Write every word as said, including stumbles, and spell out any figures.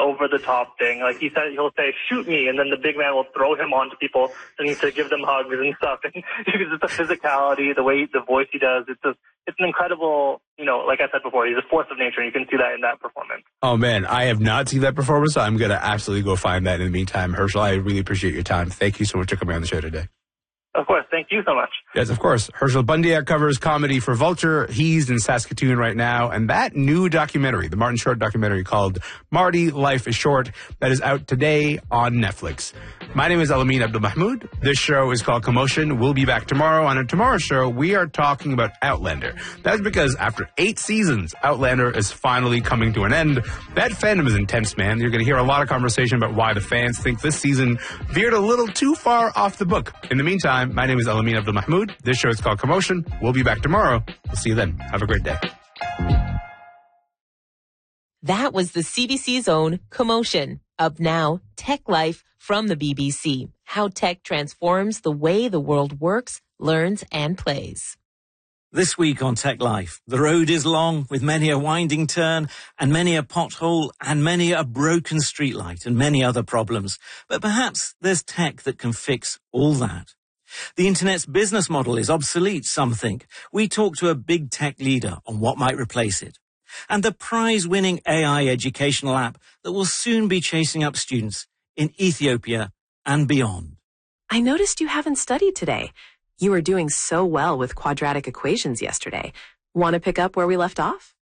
over-the-top thing. Like he said, he'll say, shoot me, and then the big man will throw him onto people and to give them hugs and stuff. And it's the physicality, the way, the voice he does, it's just, it's an incredible, you know, like I said before, he's a force of nature, and you can see that in that performance. Oh, man, I have not seen that performance, so I'm going to absolutely go find that in the meantime. Herschel, I really appreciate your time. Thank you so much for coming on the show today. Of course. Thank you so much. Yes, of course. Herschel Bundiak covers comedy for Vulture. He's in Saskatoon right now. And that new documentary, the Martin Short documentary called Marty, Life is Short, that is out today on Netflix. My name is Alamin Abdul Mahmoud. This show is called Commotion. We'll be back tomorrow. On tomorrow's show, we are talking about Outlander. That's because after eight seasons, Outlander is finally coming to an end. That fandom is intense, man. You're going to hear a lot of conversation about why the fans think this season veered a little too far off the book. In the meantime, my name is Alamin Abdul Mahmoud. This show is called Commotion. We'll be back tomorrow. We'll see you then. Have a great day. That was the C B C's own Commotion. Up now, Tech Life from the B B C. How tech transforms the way the world works, learns, and plays. This week on Tech Life, the road is long with many a winding turn and many a pothole and many a broken streetlight and many other problems. But perhaps there's tech that can fix all that. The internet's business model is obsolete, some think. We talk to a big tech leader on what might replace it. And the prize-winning A I educational app that will soon be chasing up students in Ethiopia and beyond. I noticed you haven't studied today. You were doing so well with quadratic equations yesterday. Want to pick up where we left off?